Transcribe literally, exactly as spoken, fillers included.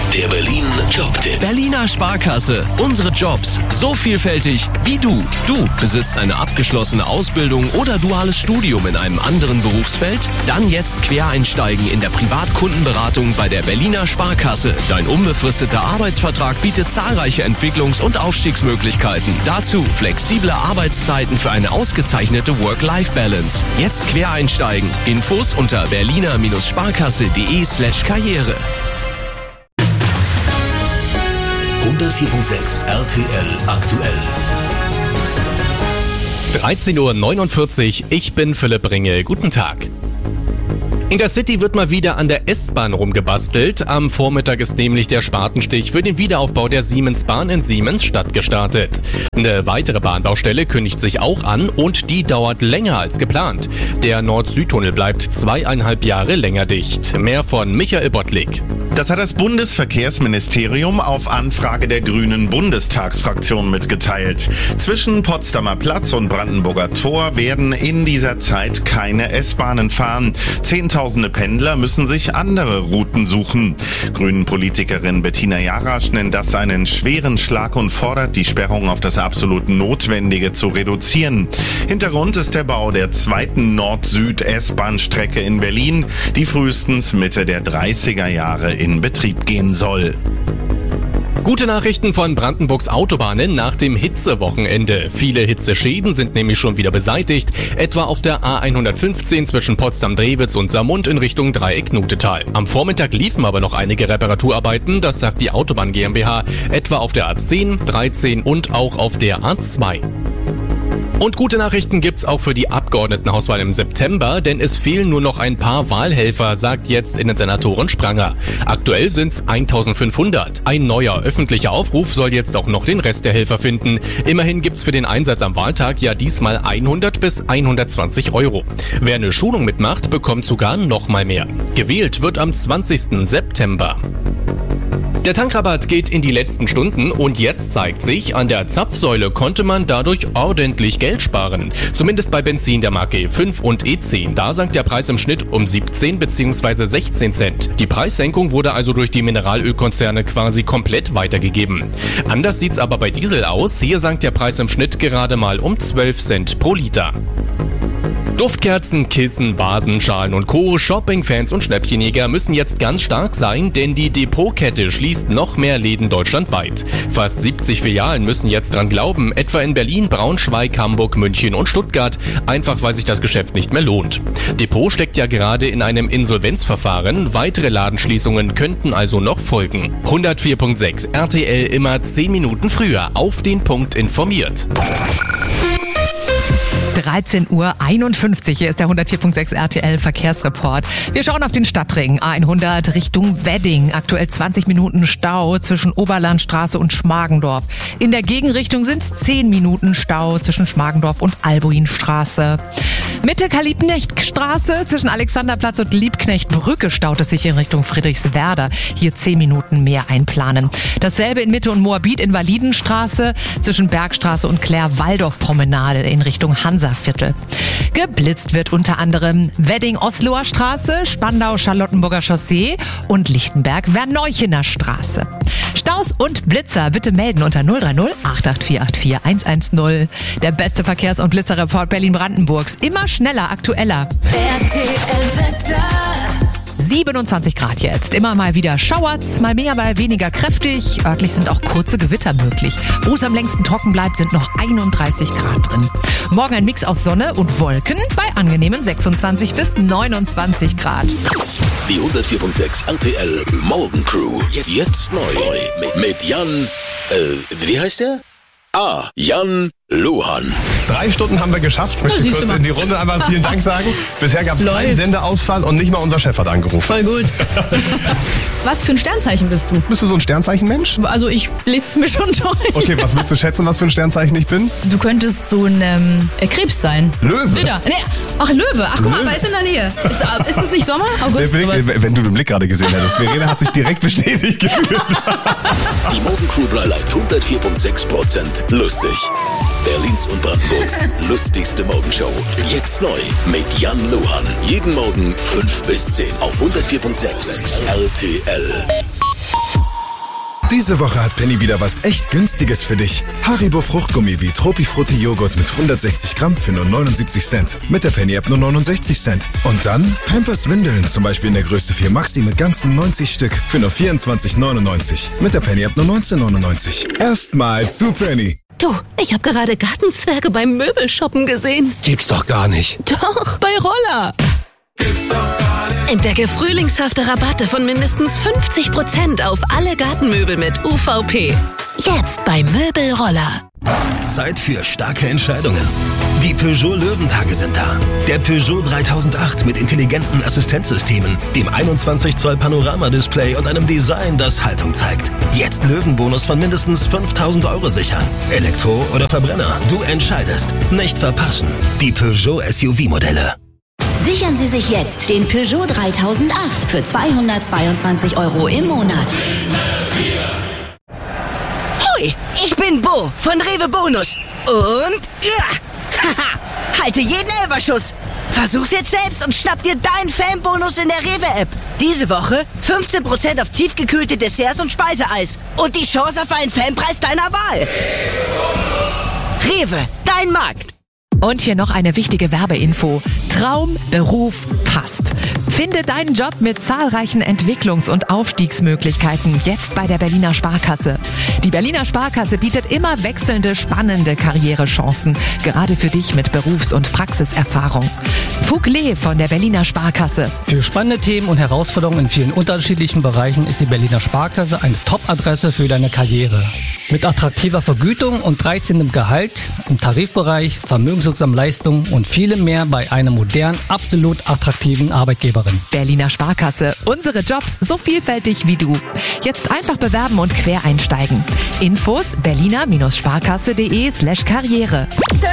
Der Berlin Jobtipp. Berliner Sparkasse. Unsere Jobs. So vielfältig wie du. Du besitzt eine abgeschlossene Ausbildung oder duales Studium in einem anderen Berufsfeld? Dann jetzt Quereinsteigen in der Privatkundenberatung bei der Berliner Sparkasse. Dein unbefristeter Arbeitsvertrag bietet zahlreiche Entwicklungs- und Aufstiegsmöglichkeiten. Dazu flexible Arbeitszeiten für eine ausgezeichnete Work-Life-Balance. Jetzt Quereinsteigen. Infos unter berliner-sparkasse.de slash Karriere. hundertvier Komma sechs R T L aktuell. dreizehn Uhr neunundvierzig, ich bin Philipp Ringel. Guten Tag. In der City wird mal wieder an der S-Bahn rumgebastelt. Am Vormittag ist nämlich der Spatenstich für den Wiederaufbau der Siemensbahn in Siemensstadt gestartet. Eine weitere Bahnbaustelle kündigt sich auch an und die dauert länger als geplant. Der Nord-Süd-Tunnel bleibt zweieinhalb Jahre länger dicht. Mehr von Michael Bottlik. Das hat das Bundesverkehrsministerium auf Anfrage der Grünen Bundestagsfraktion mitgeteilt. Zwischen Potsdamer Platz und Brandenburger Tor werden in dieser Zeit keine S-Bahnen fahren. Zehntausende Pendler müssen sich andere Routen suchen. Grünen-Politikerin Bettina Jarasch nennt das einen schweren Schlag und fordert, die Sperrung auf das absolut Notwendige zu reduzieren. Hintergrund ist der Bau der zweiten Nord-Süd-S-Bahn-Strecke in Berlin, die frühestens Mitte der dreißiger Jahre in Betrieb gehen soll. Gute Nachrichten von Brandenburgs Autobahnen nach dem Hitzewochenende. Viele Hitzeschäden sind nämlich schon wieder beseitigt, etwa auf der A hundertfünfzehn zwischen Potsdam-Drewitz und Saarmund in Richtung Dreieck-Nutetal. Am Vormittag liefen aber noch einige Reparaturarbeiten, das sagt die Autobahn GmbH, etwa auf der A zehn, dreizehn und auch auf der A zwei. Und gute Nachrichten gibt's auch für die Abgeordnetenhauswahl im September, denn es fehlen nur noch ein paar Wahlhelfer, sagt jetzt Innensenatorin Spranger. Aktuell sind's eintausendfünfhundert. Ein neuer öffentlicher Aufruf soll jetzt auch noch den Rest der Helfer finden. Immerhin gibt's für den Einsatz am Wahltag ja diesmal hundert bis hundertzwanzig Euro. Wer eine Schulung mitmacht, bekommt sogar noch mal mehr. Gewählt wird am zwanzigsten September. Der Tankrabatt geht in die letzten Stunden und jetzt zeigt sich, an der Zapfsäule konnte man dadurch ordentlich Geld sparen. Zumindest bei Benzin der Marke E fünf und E zehn. Da sank der Preis im Schnitt um siebzehn bzw. sechzehn Cent. Die Preissenkung wurde also durch die Mineralölkonzerne quasi komplett weitergegeben. Anders sieht's aber bei Diesel aus. Hier sank der Preis im Schnitt gerade mal um zwölf Cent pro Liter. Duftkerzen, Kissen, Vasen, Schalen und Co. Shoppingfans und Schnäppchenjäger müssen jetzt ganz stark sein, denn die Depotkette schließt noch mehr Läden deutschlandweit. Fast siebzig Filialen müssen jetzt dran glauben, etwa in Berlin, Braunschweig, Hamburg, München und Stuttgart, einfach weil sich das Geschäft nicht mehr lohnt. Depot steckt ja gerade in einem Insolvenzverfahren, weitere Ladenschließungen könnten also noch folgen. hundertvier Komma sechs R T L immer zehn Minuten früher auf den Punkt informiert. dreizehn Uhr einundfünfzig, hier ist der hundertvier Komma sechs R T L Verkehrsreport. Wir schauen auf den Stadtring A hundert Richtung Wedding. Aktuell zwanzig Minuten Stau zwischen Oberlandstraße und Schmargendorf. In der Gegenrichtung sind es zehn Minuten Stau zwischen Schmargendorf und Albuinstraße. Mitte Liebknechtstraße zwischen Alexanderplatz und Liebknechtbrücke staut es sich in Richtung Friedrichswerder. Hier zehn Minuten mehr einplanen. Dasselbe in Mitte und Moabit Invalidenstraße zwischen Bergstraße und Claire-Waldorf-Promenade in Richtung Hansaviertel. Geblitzt wird unter anderem Wedding-Osloer Straße, Spandau-Charlottenburger Chaussee und Lichtenberg-Verneuchener Straße. Staus und Blitzer bitte melden unter null drei null acht acht vier acht vier eins eins null. Der beste Verkehrs- und Blitzerreport Berlin-Brandenburgs. Immer schneller, aktueller. R T L-Wetter. siebenundzwanzig Grad jetzt. Immer mal wieder schauert's, mal mehr, mal weniger kräftig. Örtlich sind auch kurze Gewitter möglich. Wo es am längsten trocken bleibt, sind noch einunddreißig Grad drin. Morgen ein Mix aus Sonne und Wolken bei angenehmen sechsundzwanzig bis neunundzwanzig Grad. Die hundertvier Komma sechs R T L Morgencrew. Jetzt neu. Mit Jan, äh, wie heißt der? Ah, Jan Luhan. Drei Stunden haben wir geschafft. Ich möchte kurz in die Runde einmal vielen Dank sagen. Bisher gab es keinen Sendeausfall und nicht mal unser Chef hat angerufen. Voll gut. Was für ein Sternzeichen bist du? Bist du so ein Sternzeichenmensch? Also ich lese es mir schon durch. Okay, was willst du schätzen, was für ein Sternzeichen ich bin? Du könntest so ein ähm, Krebs sein. Löwe. Widder. Nee, ach, Löwe. Ach, guck mal, aber ist in der Nähe. Ist, ist das nicht Sommer? August? Der Blick, wenn du den Blick gerade gesehen hättest. Verena hat sich direkt bestätigt gefühlt. Die Morgencrew bleibt hundertvier Komma sechs Prozent lustig. Berlins und Brandenburgs lustigste Morgenshow. Jetzt neu mit Jan Luhan. Jeden Morgen fünf bis zehn auf hundertvier Komma sechs R T L. Diese Woche hat Penny wieder was echt Günstiges für dich. Haribo Fruchtgummi wie Tropifrutti Joghurt mit hundertsechzig Gramm für nur neunundsiebzig Cent. Mit der Penny App nur neunundsechzig Cent. Und dann Pampers Windeln, zum Beispiel in der Größe vier Maxi mit ganzen neunzig Stück für nur vierundzwanzig neunundneunzig. Mit der Penny App nur neunzehn neunundneunzig. Erstmal zu Penny. Du, ich habe gerade Gartenzwerge beim Möbelshoppen gesehen. Gibt's doch gar nicht. Doch, bei Roller. Entdecke frühlingshafte Rabatte von mindestens fünfzig Prozent auf alle Gartenmöbel mit U V P. Jetzt bei Möbelroller. Zeit für starke Entscheidungen. Die Peugeot Löwentage sind da. Der Peugeot dreitausendacht mit intelligenten Assistenzsystemen, dem einundzwanzig Zoll Panoramadisplay und einem Design, das Haltung zeigt. Jetzt Löwenbonus von mindestens fünftausend Euro sichern. Elektro oder Verbrenner, du entscheidest. Nicht verpassen. Die Peugeot S U V-Modelle. Sichern Sie sich jetzt den Peugeot dreitausendacht für zweihundertzweiundzwanzig Euro im Monat. Hui, ich bin Bo von Rewe Bonus. Und ja, haha, halte jeden Elferschuss. Versuch's jetzt selbst und schnapp dir deinen Fanbonus in der Rewe-App. Diese Woche fünfzehn Prozent auf tiefgekühlte Desserts und Speiseeis. Und die Chance auf einen Fanpreis deiner Wahl. Rewe, dein Markt. Und hier noch eine wichtige Werbeinfo. Traum, Beruf, passt. Finde deinen Job mit zahlreichen Entwicklungs- und Aufstiegsmöglichkeiten jetzt bei der Berliner Sparkasse. Die Berliner Sparkasse bietet immer wechselnde, spannende Karrierechancen, gerade für dich mit Berufs- und Praxiserfahrung. Fug Lee von der Berliner Sparkasse. Für spannende Themen und Herausforderungen in vielen unterschiedlichen Bereichen ist die Berliner Sparkasse eine Top-Adresse für deine Karriere. Mit attraktiver Vergütung und dreizehntem Gehalt im Tarifbereich, vermögenswirksamen Leistungen und vielem mehr bei einer modernen, absolut attraktiven Arbeitgeberin. Berliner Sparkasse. Unsere Jobs so vielfältig wie du. Jetzt einfach bewerben und quer einsteigen. Infos berliner-sparkasse.de slash Karriere.